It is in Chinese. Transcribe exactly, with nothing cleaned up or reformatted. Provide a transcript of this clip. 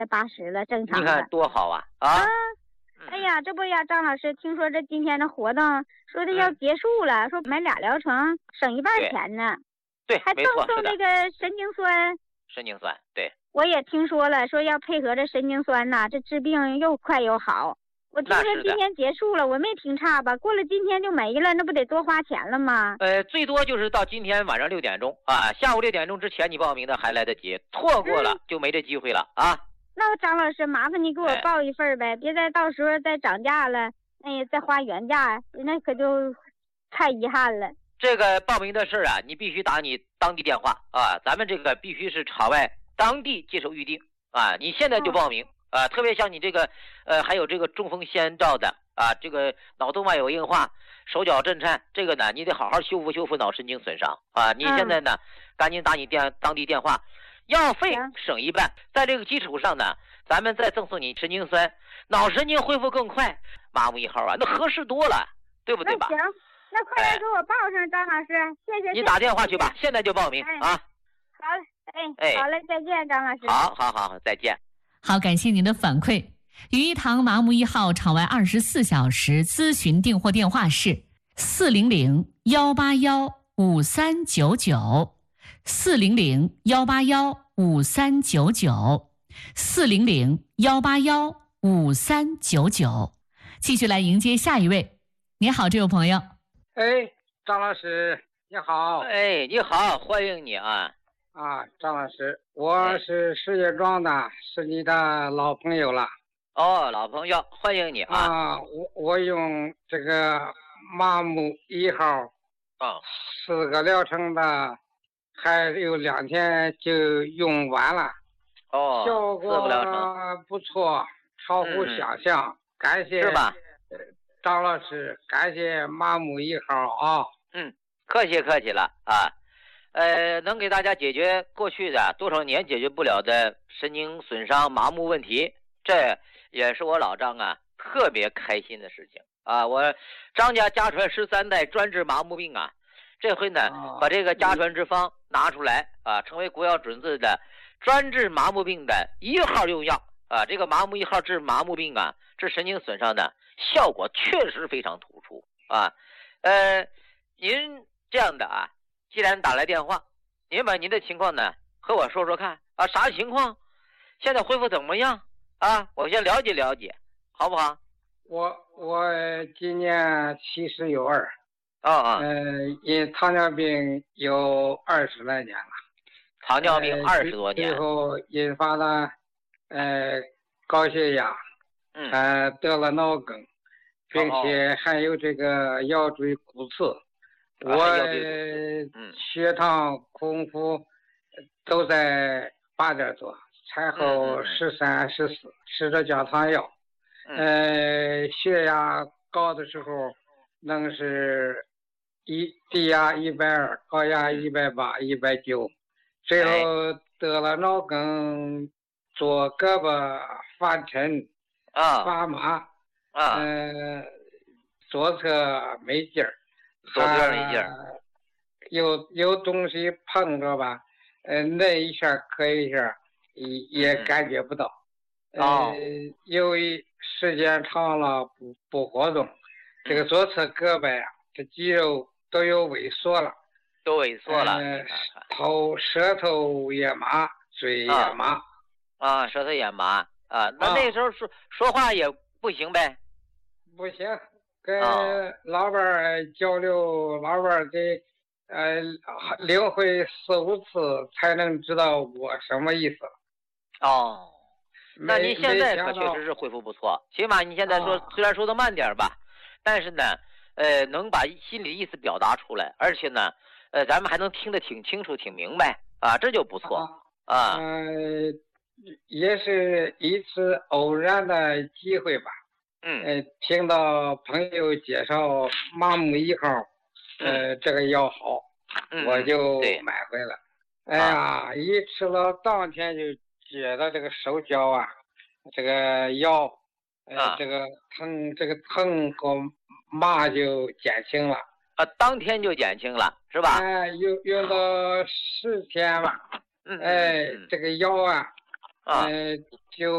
这八十了，正常的。 你看多好啊！啊， 啊哎呀，这不呀，张老师，听说这今天的活动说的要结束了，嗯、说买俩疗程省一半钱呢。 对， 还赠送这个神经酸。 神经酸，对。 我也听说了，说要配合着神经酸呐，这治病又快又好。我听说今天结束了，我没听差吧？过了今天就没了，那不得多花钱了吗？ 呃，最多就是到今天晚上六点钟啊，下午六点钟之前你报名的还来得及，错过了就没这机会了、嗯、啊。 那张老师，麻烦你给我报一份呗，哎、别再到时候再涨价了，哎呀，再花原价，那可就太遗憾了。 这个报名的事啊，你必须打你当地电话啊，咱们这个必须是场外当地接受预定啊，你现在就报名。哦啊，特别像你这个，呃，还有这个中风先兆的啊，这个脑动脉有硬化、手脚震颤，这个呢，你得好好修复修复脑神经损伤啊。你现在呢，嗯、赶紧打你电当地电话，药费省一半，在这个基础上呢，咱们再赠送你神经酸，脑神经恢复更快。麻木一号啊，那合适多了，对不对吧？ 那行，那快点给我报上，哎、张老师，谢谢。 你打电话去吧，现在就报名、 哎、 啊。 好，哎哎，好嘞，再见，张老师。 好，好，好，再见。 好，感谢您的反馈。于一堂麻木一号场外二十四小时咨询订货电话是四零零幺八幺五三九九，四零零幺八幺五三九九，四零零幺八幺五三九九。继续来迎接下一位。你好，这位朋友。 哎，张老师，你好。 哎，你好，欢迎你啊。 啊，张老师，我是石家庄的，是你的老朋友了。 哦，老朋友，欢迎你啊！ 啊，我我用这个麻木一号， 哦， 四个疗程的，还有两天就用完了。 哦， 效果不错，超乎想象。嗯、感谢是吧？ 张老师，感谢麻木一号啊！ 嗯，客气客气了啊。呃，能给大家解决过去的多少年解决不了的神经损伤、麻木问题，这也是我老张啊特别开心的事情啊！我张家家传十三代专治麻木病啊，这回呢、哦、把这个家传之方拿出来啊，成为国药准字的专治麻木病的一号用药啊！这个麻木一号治麻木病啊，治神经损伤的效果确实非常突出啊！呃，您这样的啊。既然打来电话，您把您的情况呢和我说说看啊，啥情况？现在恢复怎么样啊？我先了解了解，好不好？ 我我今年七十有二， 啊啊， 呃，因糖尿病有二十来年了， 糖尿病二十多年， 最后引发了呃高血压， 嗯， 呃得了脑梗，并且还有这个腰椎骨刺。我血糖空腹都在八点多，餐后十三、十四，吃着降糖药。呃，血压高的时候能是一低压一百二，高压一百八、一百九，最后得了脑梗，左胳膊发沉啊， 发麻啊， 呃，左侧没劲儿。 左边没劲儿、 呃，有有东西碰着吧，呃，那一下磕一下，也也感觉不到。 嗯、哦， 呃，由于时间长了不不活动，这个左侧胳膊呀、啊，这肌肉都有萎缩了， 都萎缩了。 呃，头舌头也麻，嘴也麻。 啊，啊舌头也麻啊，那那时候说、啊、说话也不行呗？ 不行。跟老伴儿交流，老伴儿得呃领会四五次才能知道我什么意思。 哦，那您现在可确实是恢复不错，起码你现在说、啊、虽然说的慢点吧，但是呢，呃，能把心里意思表达出来，而且呢，呃，咱们还能听得挺清楚、挺明白啊，这就不错啊。 呃，也是一次偶然的机会吧。 嗯， 呃，听到朋友介绍麻木一号，呃， 嗯、 这个药好， 嗯、 我就买回来。哎呀， 啊、 一吃了当天就觉得这个手脚啊，这个腰，呃， 啊、 这个疼，这个疼和麻就减轻了。 啊，当天就减轻了，是吧？ 哎、呃，用用到十天吧。 嗯， 哎、呃，这个腰啊， 啊， 呃，就。